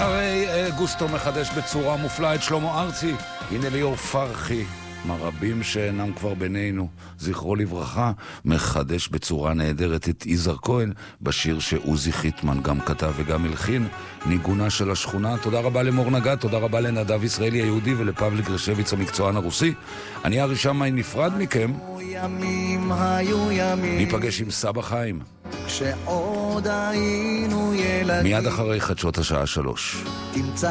אחרי גוסטו מחדש בצורה מופלאה את שלמה ארצי, הנה ליאור פרחי, מרבים שאינם כבר בינינו, זכרו לברכה, מחדש בצורה נהדרת את איזר כהן בשיר שעוזי חיטמן גם כתב וגם הלחין, ניגונה של השכונה. תודה רבה למור נגד, תודה רבה לנדב ישראלי היהודי ולפבליק רשביץ המקצוען הרוסי. אני הראשון נפרד מכם, ניפגש עם סבא חיים כשעוד היינו ילדים, מיד אחרי חדשות השעה 3.